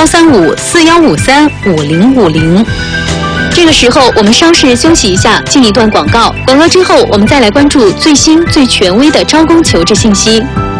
883541535050。这个时候我们稍事休息一下，进一段广告。广告之后，我们再来关注最新最权威的招工求职信息。